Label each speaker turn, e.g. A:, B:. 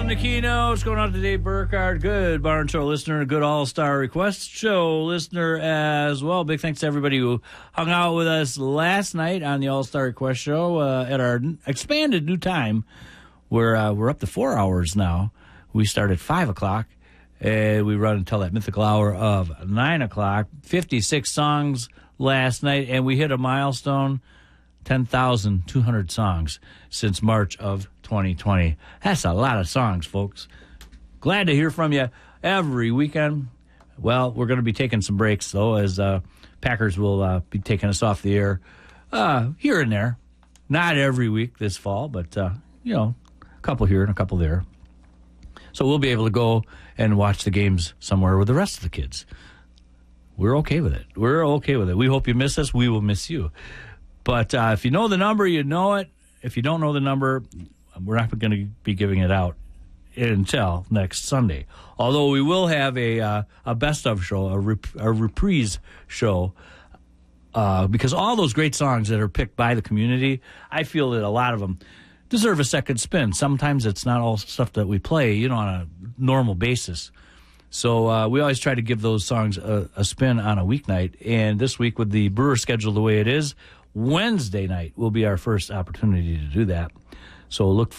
A: the keynotes going on to Dave Burkhardt, good Barn Show listener, good All-Star Request Show listener as well. Big thanks to everybody who hung out with us last night on the All-Star Request Show at our expanded new time. We're up to 4 hours now. We start at 5 o'clock, and we run until that mythical hour of 9 o'clock. 56 songs last night, and we hit a milestone, 10,200 songs since March of 2020. That's a lot of songs, folks. Glad to hear from you every weekend. Well, we're going to be taking some breaks, though, as Packers will be taking us off the air here and there. Not every week this fall, but, a couple here and a couple there. So we'll be able to go and watch the games somewhere with the rest of the kids. We're okay with it. We hope you miss us. We will miss you. But if you know the number, you know it. If you don't know the number, we're not going to be giving it out until next Sunday. Although we will have a best-of show, a reprise show, because all those great songs that are picked by the community, I feel that a lot of them deserve a second spin. Sometimes it's not all stuff that we play, on a normal basis. So we always try to give those songs a spin on a weeknight. And this week, with the Brewer schedule the way it is, Wednesday night will be our first opportunity to do that. So look